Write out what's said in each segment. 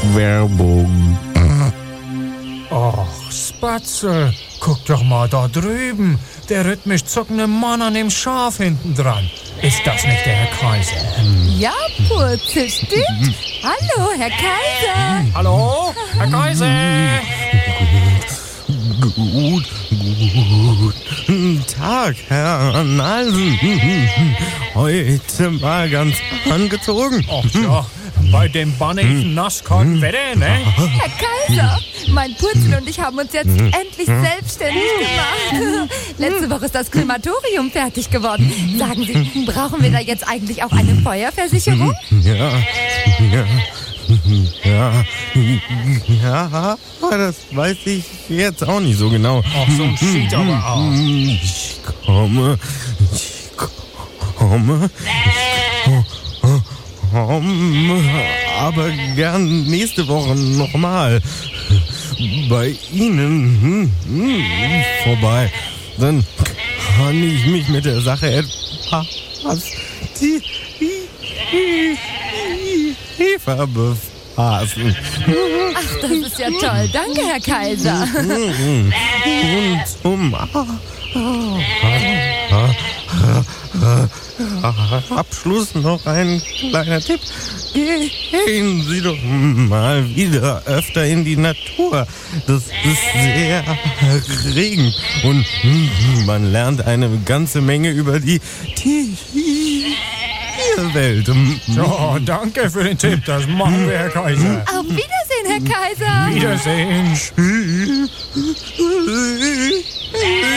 Werbung. Ach, Spatzel, guck doch mal da drüben. Der rhythmisch zuckende Mann an dem Schaf hinten dran. Ist das nicht der Herr Kaiser? Ja, Purzel, stimmt. Hallo, Herr Kaiser. Hallo, Herr Kaiser? Guten Tag, Herr Nalsen. Heute mal ganz angezogen. Ach ja, bei dem bannigen, nasskalten Wetter, ne? Herr Kaiser, mein Purzel und ich haben uns jetzt endlich selbstständig gemacht. Letzte Woche ist das Krematorium fertig geworden. Sagen Sie, brauchen wir da jetzt eigentlich auch eine Feuerversicherung? Ja, das weiß ich jetzt auch nicht so genau. Ach, so sieht aber aus. Ich komme, aber gern nächste Woche nochmal bei Ihnen vorbei. Dann kann ich mich mit der Sache etwas tiefer befassen. Ach, das ist ja toll. Danke, Herr Kaiser. Und zum Abschluss noch ein kleiner Tipp. Gehen Sie doch mal wieder öfter in die Natur. Das ist sehr erregend und man lernt eine ganze Menge über die Tierwelt. Ja, danke für den Tipp, das machen wir, Herr Kaiser. Auf Wiedersehen, Herr Kaiser. Wiedersehen.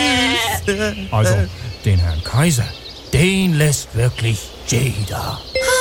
Also, den Herrn Kaiser, den lässt wirklich jeder.